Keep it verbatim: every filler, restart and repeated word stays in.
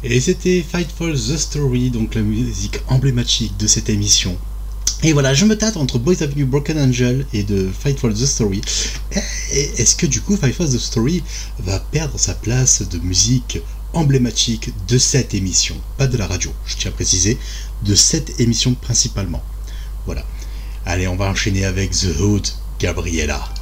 Et c'était Fight for the Story, donc la musique emblématique de cette émission. Et voilà, je me tâte entre Boys Avenue Broken Angel et de Fight for the Story. Et est-ce que du coup Fight for the Story va perdre sa place de musique emblématique de cette émission? Pas de la radio, je tiens à préciser, de cette émission principalement. Voilà. Allez, on va enchaîner avec The Hood, Gabriella.